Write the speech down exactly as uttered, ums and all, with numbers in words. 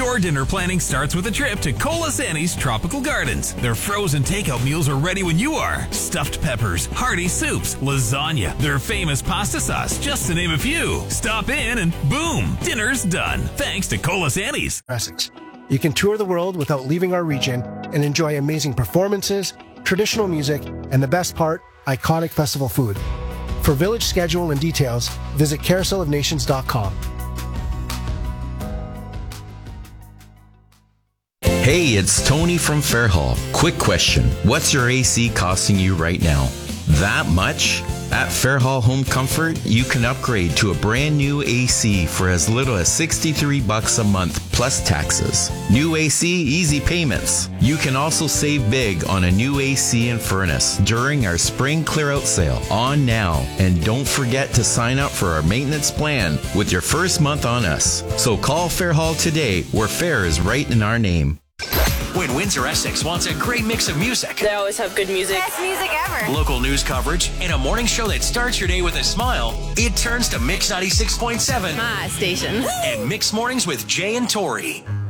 Your dinner planning starts with a trip to Colasanni's Tropical Gardens. Their frozen takeout meals are ready when you are. Stuffed peppers, hearty soups, lasagna, their famous pasta sauce, just to name a few. Stop in and boom, dinner's done. Thanks to Colasanni's. Essex. You can tour the world without leaving our region and enjoy amazing performances, traditional music, and the best part, iconic festival food. For village schedule and details, visit carousel of nations dot com. Hey, it's Tony from Fairhall. Quick question. What's your A C costing you right now? That much? At Fairhall Home Comfort, you can upgrade to a brand new A C for as little as sixty-three bucks a month plus taxes. New A C, easy payments. You can also save big on a new A C and furnace during our spring clear-out sale on now. And don't forget to sign up for our maintenance plan with your first month on us. So call Fairhall today, where fair is right in our name. When Windsor Essex wants a great mix of music, they always have good music. Best music ever. Local news coverage, and a morning show that starts your day with a smile, it turns to Mix ninety-six point seven. My station. And Mix Mornings with Jay and Tori.